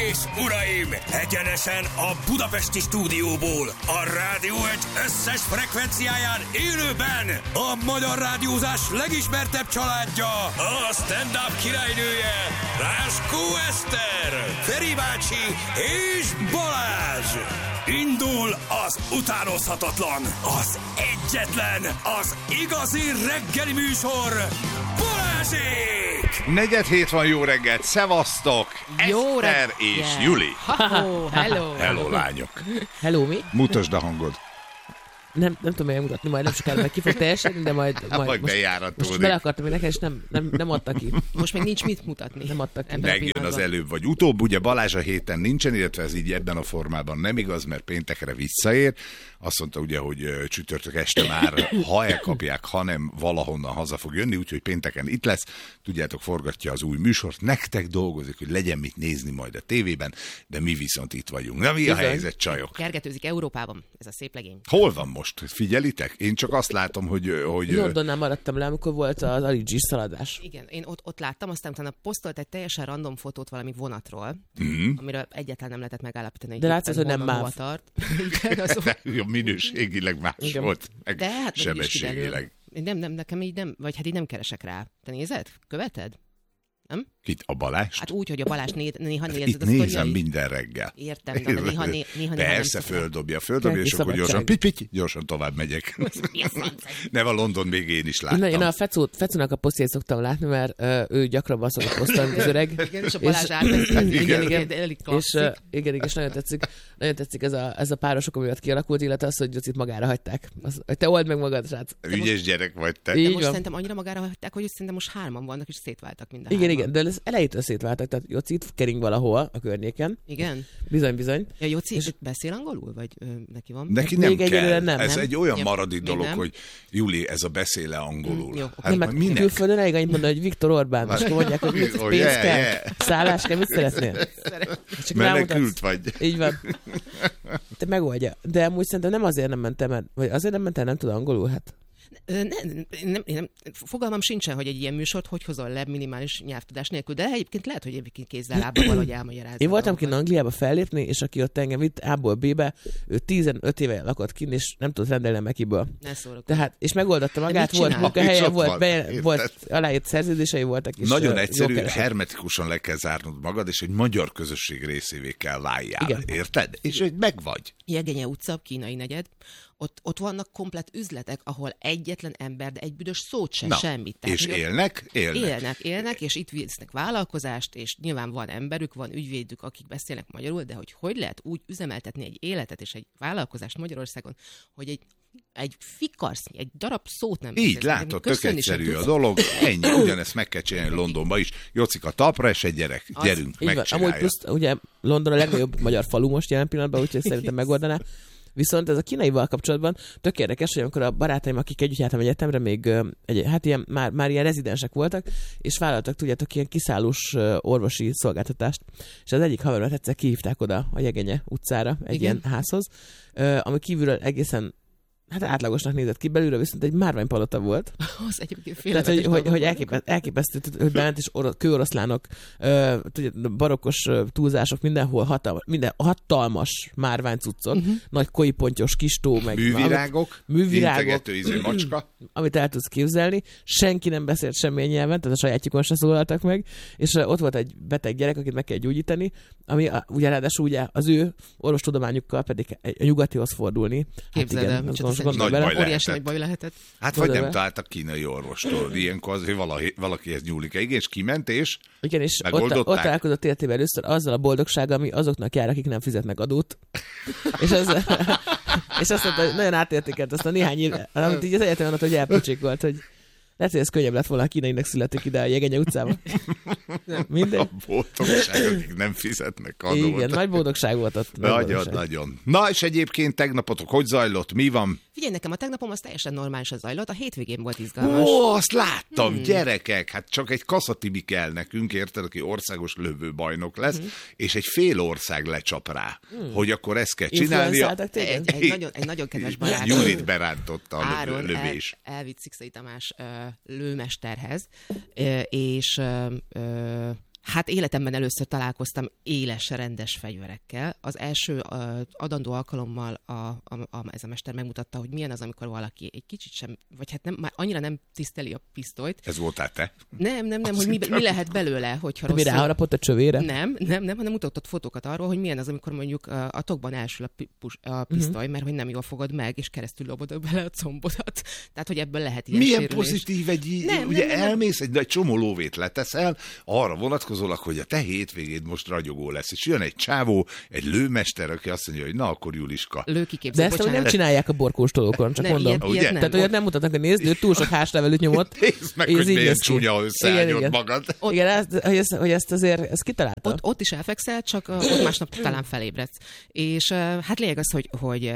és uraim, egyenesen a budapesti stúdióból, a Rádió Egy összes frekvenciáján élőben a magyar rádiózás legismertebb családja, a stand-up királynője, Ráskó Eszter, Feri bácsi és Balázs. Indul az utánozhatatlan, az egyetlen, az igazi reggeli műsor, Balázsék! 4:07 van, jó reggelt, szevasztok! Jó Eszter és Juli. Hello. Hello, lányok. Hello, mi? Mutasd a hangod. Nem tudom megmutatni, majd nem sokára meg ki fog teljesedni, de majd bejáratódik. most bele akartam én neked, és nem adtak ki. Most még nincs mit mutatni. Nem adtak ki. Megjön az előbb vagy utóbb, ugye Balázs a héten nincsen, illetve ez így ebben a formában nem igaz, mert péntekre visszaér. Azt mondta ugye, hogy csütörtök este már, ha elkapják, hanem valahonnan haza fog jönni, úgyhogy pénteken itt lesz. Tudjátok, forgatja az új műsort, nektek dolgozik, hogy legyen mit nézni majd a tévében, de mi viszont itt vagyunk. Na, mi a helyzet, csajok? Kergetőzik Európában, ez a szép legény. Hol van most? Figyelitek? Én csak azt látom, hogy Londonnál maradtam le, amikor volt az Aligis szaladás. Igen, én ott láttam, aztán utána posztolt egy teljesen random fotót valami vonatról, amiről egyáltalán nem lehetett megállapítani. De látszott, hogy nem MÁV. Igen, minőségileg más igen. volt, meg de hát sebességileg. Nem, nekem így nem, vagy hát így nem keresek rá. Te nézed? Követed? Nem? Kit, a Balást? Hát úgy, hogy a Balázs néha nézed Itt a nézem sztoriai. minden reggel. Értem, de néha Persze, nem földobja, Keleti és akkor gyorsan, szabadság. gyorsan tovább megyek. Nem, a London még én is láttam. Én a Fecónak a posztjét szoktam látni, mert ő gyakrabban azt szokott posztolni, az öreg. Igen, és a Balázs átvezik. Igen, és nagyon tetszik ez a párosok, amiatt kialakult, illetve az, hogy Jocit magára hagyták. Hogy te old meg magad, srác. Ügyes gyerek vagy te. De Így most van. szerintem annyira magára hagyták, hogy szerintem most hárman vannak, és szétváltak minden Igen, hárman. de ez elejétől szétváltak, tehát Jocit kering valahol a környéken. Igen? Bizony. Ja, Jóci, beszél angolul? Vagy neki van? Neki Még nem egyelőre kell. nem, Ez nem? egy olyan Ja, maradi még dolog, nem. hogy Juli, ez a beszéle angolul. Jó, Hát Nem, minek? külföldön elég annyit mondani, hogy Viktor Orbán, és akkor mondják, hogy mit Oh, pénz yeah, kell, yeah. szállás kell, mit szeretnél? Csak Menekült vagy. Így van. Te megoldja. De amúgy szerintem nem azért nem mentem, vagy azért nem mentem, nem tud angolul, hát. Nem, fogalmam sincsen, hogy egy ilyen műsort hogy hozol le minimális nyelvtudás nélkül, de egyébként lehet, hogy egyébként kézzel lábbal valahogy elmagyarázza. Én voltam kint Angliába fellépni, és aki ott engem vitt A-ból B-be, ő 15 éve lakott kint, és nem tudott rendelni a Mekiből. Ne szólok. Tehát, és megoldotta magát, mit volt csinál? munkahelye, És ott van, érted? volt aláírt szerződései voltak. És Nagyon jól egyszerű, keresett. hermetikusan le kell zárnod magad, és egy magyar közösség részévé kell váljál. Igen. Érted? És hogy megvagy. Jegenye utca, kínai negyed, ott vannak komplett üzletek, ahol egyetlen ember, de egy büdös szót sem, semmit. Tehát, És hogy élnek, és itt visznek vállalkozást, és nyilván van emberük, van ügyvédük, akik beszélnek magyarul, de hogy lehet úgy üzemeltetni egy életet és egy vállalkozást Magyarországon, hogy egy fikarsznyi, egy darab szót nem Így beszélsz. látod, tök Köszönni sem egyszerű a tudsz. dolog, ennyi, ugyanezt meg kell csinálni Londonba is. Jocika talpra, és egy gyerek, gyerünk, Így van. megcsinálja. Amúgy plusz, ugye London a legnagyobb magyar falu most jelen pillanatban, úgyhogy szerintem megoldaná. Viszont ez a kínaival kapcsolatban tök érdekes, hogy amikor a barátaim, akik együtt jártam egyetemre, még hát ilyen, már ilyen rezidensek voltak, és vállaltak, tudjátok, ilyen kiszállós orvosi szolgáltatást. És az egyik haveromat egyszer kihívták oda a Jegenye utcára, egy ilyen házhoz, ami kívülről egészen hát átlagosnak nézett ki, belülről viszont egy márványpalota volt. Az egyébként Tehát, hogy elképesztő, hogy bement, és kőoroszlánok, barokkos túlzások, mindenhol hatalmas márványcuccok, nagy koipontyos kis tó, meg Művirágok, integető macska. amit el tudsz képzelni. Senki nem beszélt semmilyen nyelven, tehát a sajátjukon se szólaltak meg, és ott volt egy beteg gyerek, akit meg kell gyógyítani, ami ugye ráadásul ugye az ő orvostudományukkal pedig a nyugatihoz fordulni. Képzeld el, Nagy baj óriási lehetett. nagy baj lehetett. Hát vagy nem találtak kínai orvostól. Ilyenkor azért valakihez nyúlik. Igen, és kiment, és Igen, és megoldották? ott találkozott életében először azzal a boldogsággal, ami azoknak jár, akik nem fizetnek adót. és azt mondta, hogy nagyon átértékelt azt a néhány év, amit így az egyetemen ott, hogy elpocsékolt, hogy lehet, hogy ez könnyebb lett volna, a kínainak születik ide a Jegenye utcában. Mindegy. A boldogság, akik nem fizetnek adót. Igen, nagy boldogság volt ott. Nagyon. Na, és egyébként tegnapotok hogy zajlott? Mi van? Figyelj, nekem a tegnapom az teljesen normálisan zajlott, a hétvégén volt izgalmas. Ó, azt láttam, gyerekek, hát csak egy kaszatibi kell nekünk, érted, aki országos lövőbajnok lesz, és egy fél ország lecsap rá, hogy akkor ezt kell csinálnia. Influenzáltak téged? Egy nagyon kedves barátom. Julit berántotta a Áron lövés. elvitt Szikszai Tamás lőmesterhez, és Hát életemben először találkoztam éles, rendes fegyverekkel. Az első adandó alkalommal ez a mester megmutatta, hogy milyen az, amikor valaki egy kicsit sem, vagy hát nem, már annyira nem tiszteli a pisztolyt. Ez voltál te? Nem, hogy mi lehet belőle, hogyha rosszul. Mi ráharapott a csövére? Nem, hanem mutatott fotókat arról, hogy milyen az, amikor mondjuk a tokban elsül a pisztoly, mert hogy nem jól fogod meg, és keresztül lobod bele a combodat. Tehát, hogy ebből lehet ilyen milyen sérülés. pozitív ugye elmész, egy csomó lóvét leteszel, arra vonatkozólag, hogy a te hétvégéd most ragyogó lesz. És jön egy csávó, egy lőmester, aki azt mondja, hogy na akkor Juliska. Lőkiképző, de ezt nem csinálják a borkóstolókon, csak mondom. Ilyet tehát olyat nem mutatnak, hogy nézd, ő túl sok házlevelűt nyomott. Nézd meg, hogy milyen csúnya összeállnyod magad. Igen, hogy ezt azért kitalálta. Ott is elfekszel, csak ott másnap talán felébredsz. És hát lényeg az, hogy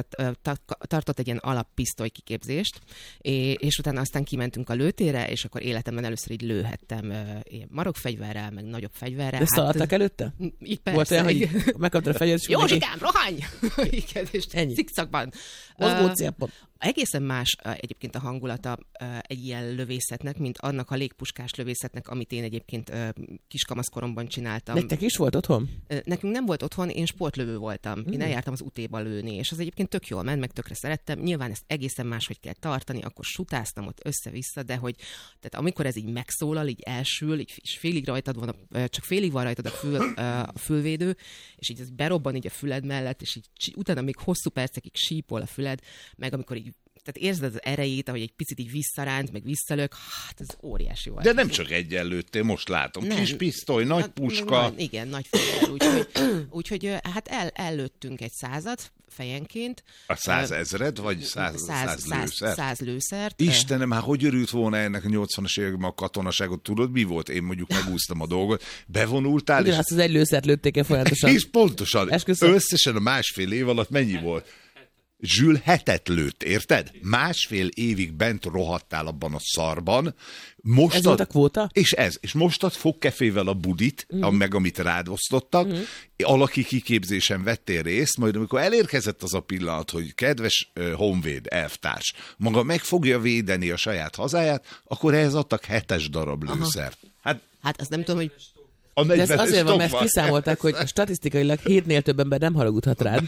tartott egy ilyen alappisztoly kiképzést, és utána aztán kimentünk a lőtérre, és akkor életemben először így lőhettem ilyen marokfegyverrel, meg nagyobb fegyverrel. De szaladtak előtte? Így persze. Volt olyan, hogy megkaptad a fegyvert, Józsikám, rohanj! Igen, és szikszakban. Mozgócélpont. Egészen más egyébként a hangulata egy ilyen lövészetnek, mint annak a légpuskás lövészetnek, amit én egyébként kiskamaszkoromban csináltam. Nektek is volt otthon? Nekünk nem volt otthon, én sportlövő voltam. Én eljártam az UT-ba lőni, és az egyébként tök jól ment, meg tökre szerettem. Nyilván ezt egészen máshogy kell tartani, akkor sutáztam ott össze-vissza, de hogy tehát amikor ez így megszólal, így elsül, így félig rajtad van, csak félig van rajtad a fülvédő, és így ez berobban így a füled mellett, és így utána még hosszú percekig sípol a füled, meg amikor így tehát érzed az erejét, ahogy egy picit így visszaránt, meg visszalök, hát ez óriási volt. De nem csak egyen lőttél, most látom. Nem. Kis pisztoly, nagy puska. Igen, nagy fegyver, úgyhogy hát ellőttünk egy 100-at fejenként. A 100 000 vagy 100 lőszert? 100 lőszert. Istenem, hát hogy örült volna ennek a 80-as években a katonaságot? Tudod, mi volt? Én mondjuk megúsztam a dolgot. Bevonultál. Ugyanazt az egy lőszert lőtték el folyamatosan. És pontosan. Összesen a másfél év alatt mennyi volt? Zsül 7 lőtt, érted? Másfél évig bent rohadtál abban a szarban. Most ez volt a kvóta? És most ad fogkefével a budit, meg amit rád osztottak, alaki kiképzésen vettél részt, majd amikor elérkezett az a pillanat, hogy kedves honvéd, elvtárs, maga meg fogja védeni a saját hazáját, akkor ehhez adtak 7 darab lőszert. Hát azt nem tudom, hogy de ez azért van, mert kiszámolták, hogy statisztikailag 7-nél több ember nem haragudhat rád.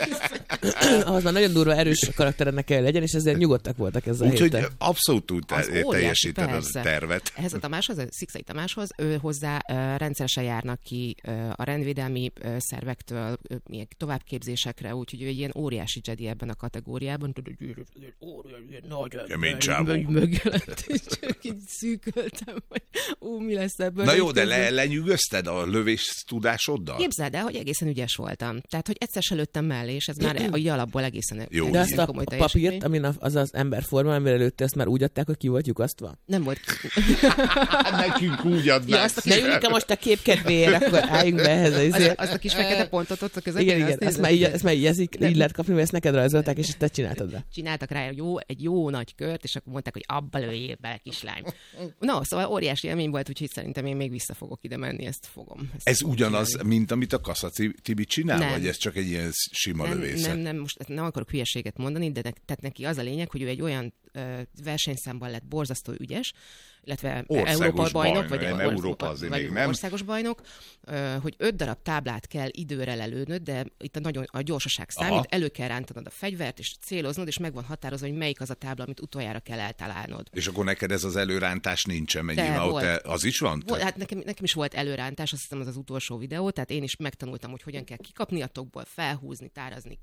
Ahhoz már nagyon durva, erős karakterennek kell legyen, és ezért nyugodtak voltak ezzel. Úgyhogy abszolút úgy teljesíted a tervet. Ehhez a Tamáshoz, a Szikszai Tamáshoz, ő hozzá rendszeresen járnak ki a rendvédelmi szervektől továbbképzésekre, úgyhogy ő egy ilyen óriási Jedi ebben a kategóriában. Kemény csávó. Megjelent, és csak így szűköltem, hogy mi lesz ebből. Na jó, de lenyűgözted a lövés tudásoddal? Képzeld el, hogy egészen ügyes voltam. Tehát, hogy egyszer se lőttem mellé, és ez már a alapból egészen jó. De azt a papírt, amin az emberforma, amire lőtte, ezt már úgy adták, hogy ki volt lyukasztva? Nem volt. Nekünk úgy adnák. Ne üljünk most a kép kedvéért, akkor álljunk be ehhez. Azt a kis fekete pontot ott a közepén. Igen, ezt már így lehet kapni, mert ezt neked rajzolták, és ezt te csináltad rá. Csináltak rá egy jó nagy kört, és akkor mondták, hogy abba lőjél bele, kislány. No, szóval óriási élmény volt, úgyhogy szerintem én még vissza fogok ide menni, ezt fogom. Ez ugyanaz, mint amit a Kassa Tibi csinál, vagy ez csak egy ilyen sima lövészet? Nem, most nem akarok hülyeséget mondani, de tehát neki az a lényeg, hogy ő egy olyan versenyszámban lett borzasztó ügyes, illetve Európa bajnok, vagy országos bajnok, hogy 5 darab táblát kell időre lelőnöd, de itt a gyorsaság számít, elő kell rántanod a fegyvert, és céloznod, és meg van határozva, hogy melyik az a tábla, amit utoljára kell eltalálnod. És akkor neked ez az előrántás nincsen, mennyivel az is van? Hát nekem is volt előrántás, azt hiszem az utolsó videó, tehát én is megtanultam, hogy hogyan kell kikapni a tokból, felhúzni, tárazni,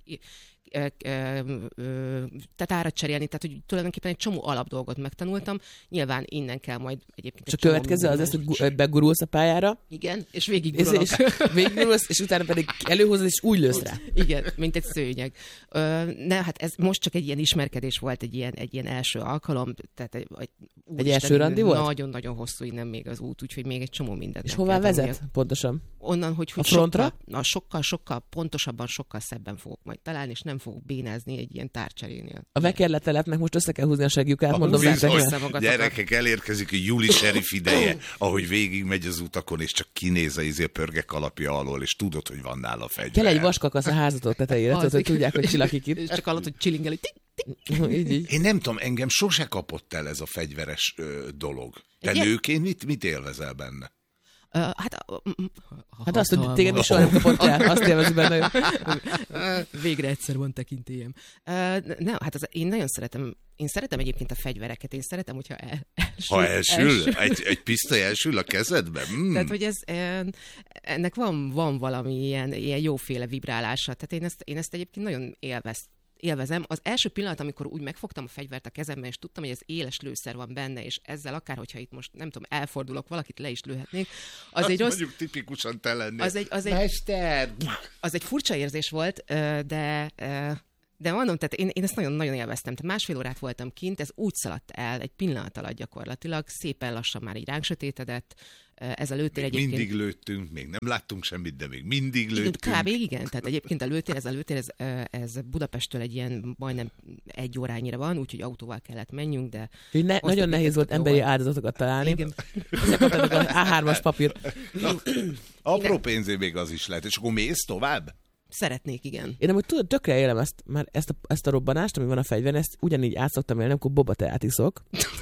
tehát árat cserélni, tehát hogy tulajdonképpen egy csomó alapdolgot megtanultam. Nyilván innen kell majd egyébként. És a következő az lesz, hogy begurulsz a pályára. Igen, és végiggurulok. Végiggurulsz, és utána pedig előhozod, és úgy lősz rá. Igen, mint egy szőnyeg. Hát ez most csak egy ilyen ismerkedés volt, egy ilyen első alkalom. Tehát egy első randi volt? Nagyon-nagyon hosszú innen még az út, úgyhogy még egy csomó mindent. És hová vezet pontosan? Onnan, hogy a frontra? Sokkal pontosabban, sokkal szebben fogok majd találni, és nem fogok bénázni egy ilyen tárcserénél. A vekerletelepnek most össze kell húzni a segjukát, mondom nektek. Gyerekek, elérkezik a Juli sheriff ideje, ahogy végig megy az utakon, és csak kinéz a pörgek alapja alól, és tudod, hogy van nála fegyver. Kell egy vaskakasz a házatok tetejére, tudod, hogy tudják, hogy csillakik itt. És csak hallod, hogy csilingeli. Így. Én nem tudom, engem sose kapott el ez a fegyveres dolog. Te nőként mit élvezel benne? Hát azt, hogy téged is soha nem kapott el, azt élvezi benne. Végre egyszer van tekintélyem. Nem, hát én nagyon szeretem, én szeretem egyébként a fegyvereket, én szeretem, hogyha Ha elsül? Egy pisztoly elsül a kezedben? Tehát, hogy ennek van valami ilyen jóféle vibrálása. Tehát én ezt egyébként nagyon élvezem. Az első pillanat, amikor úgy megfogtam a fegyvert a kezemben, és tudtam, hogy ez éles lőszer van benne, és ezzel akár, hogyha itt most, nem tudom, elfordulok, valakit le is lőhetnék, az egy rossz... Mondjuk tipikusan te lennél. Mester! Az egy furcsa érzés volt, de mondom, tehát én ezt nagyon-nagyon élveztem. Tehát 1,5 órát voltam kint, ez úgy szaladt el, egy pillanat alatt gyakorlatilag, szépen lassan már így ránk sötétedett. Ez a lőtér egyébként... Mindig lőttünk, még nem láttunk semmit, de még mindig lőttünk. Kb. Igen, tehát egyébként a lőtér, ez Budapesttől egy ilyen majdnem 1 órányira van, úgyhogy autóval kellett menjünk, de... Nagyon nehéz volt emberi áldozatokat találni. Igen. Ezek kaptatok az A3-as papírt. Apró pénzé még az is lehet, és akkor mész tovább? Szeretnék, igen. Én amúgy tudod, tökre élem ezt a robbanást, ami van a fegyveren, ezt ugyanígy át szoktam élni, amikor boba teát iszok.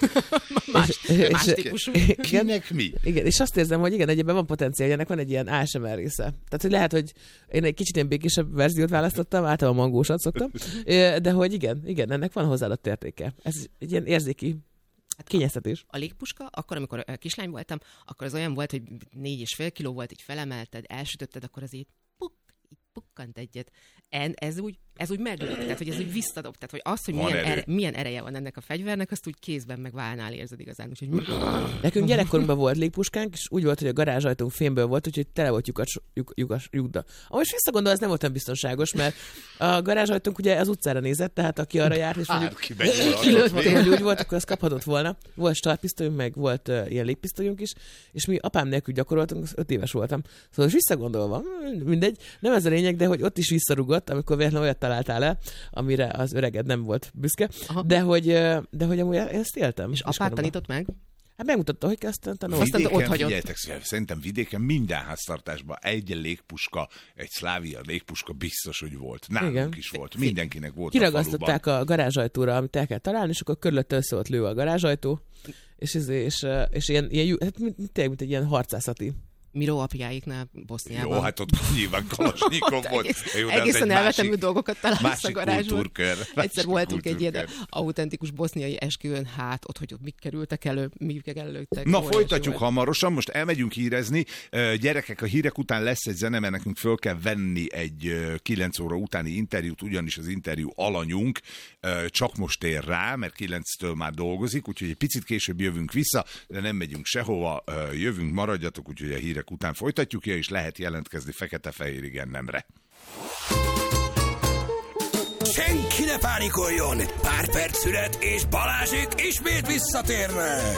Más típusú. Kinek mi? Igen, és azt érzem, hogy igen, egyébben van potenciál, hogy ennek van egy ilyen ASMR része. Tehát, hogy lehet, hogy én egy kicsit ilyen békésebb verziót választottam, általában mangósat szoktam, de hogy igen, ennek van hozzáadott értéke. Ez egy ilyen érzéki kényeztetés. A légpuska, akkor, amikor kislány voltam, akkor az olyan volt, hogy 4,5 kiló volt, így felemelted, elsütötted, akkor az így pukkant egyet. Ez úgy meglőtt, tehát hogy ez úgy visszadob, tehát hogy az, hogy milyen ereje van ennek a fegyvernek, azt úgy kézben meg válnál érzed igazán. Úgyhogy... Nekünk gyerekkorunkban volt légpuskánk, és úgy volt, hogy a garázsajtunk fémből volt, úgyhogy tele volt lyukda. Most visszagondolom, ez nem volt olyan biztonságos, mert a garázsajtunk ugye az utcára nézett, tehát aki arra járt, és mondjuk kilőttél, hogy úgy volt, akkor az kaphatott volna. Volt startpisztolyunk, meg volt ilyen légpisztolyunk is, és mi apám nélkül gyakoroltunk, 5 éves voltam. Szóval visszagondolva, mindegy, nem ez a lényeg, de hogy ott is visszarugott, amikor véletlenül olyat találtál el, amire az öreged nem volt büszke, de hogy amúgy ezt éltem. És apát tanított meg? Hát megmutatta, hogy aztán ott hagyott. Szerintem vidéken minden háztartásban egy légpuska, egy Szlávia légpuska biztos, hogy volt. Nálunk is volt. Mindenkinek volt. Kiragasztották a garázsajtóra, amit el kell találni, és akkor körülötte össze volt lőve a garázsajtó, és ilyen hát mint egy ilyen harcászati. Miró apjáiknál Boszniában. Jó, hát ott nyilván Kalasnyikov volt. Egészen elvetemű dolgokat találsz a garázsban. Egyszer voltunk egy ilyen autentikus boszniai esküvőn, hát ott, hogy ott mik kerültek elő, mik előttek. Na, folytatjuk hamarosan, most elmegyünk hírezni. Gyerekek, a hírek után lesz egy zene, mert nekünk föl kell venni egy 9 óra utáni interjút, ugyanis az interjú alanyunk csak most ér rá, mert 9-től már dolgozik, úgyhogy egy picit később jövünk vissza, de nem megyünk sehova, jövünk, maradjatok, úgyhogy a hírek után folytatjuk, és lehet jelentkezni fekete-fehér igen nemre. Senki ne pánikoljon! Pár perc szünet, és Balázsék ismét visszatérnek!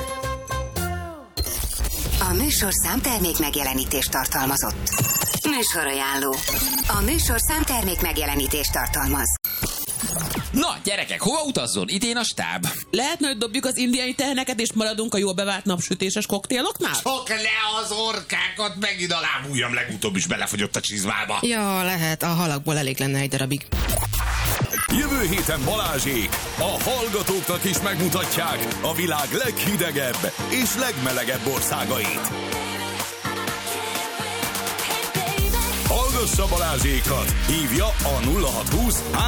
A műsorszám termék megjelenítést tartalmazott. Műsorajánló. A műsorszám termék megjelenítést tartalmaz. Na, gyerekek, hova utazzon? Itt én a stáb. Lehetne, hogy dobjuk az indiai teheneket, és maradunk a jól bevált napsütéses koktéloknál? Csak le az orkákat, megint a lábujjam legutóbb is belefogyott a csizmába. Ja, lehet, a halakból elég lenne egy darabig. Jövő héten Balázsék a hallgatóknak is megmutatják a világ leghidegebb és legmelegebb országait. Hallgassa Balázsékat! Hívja a 0620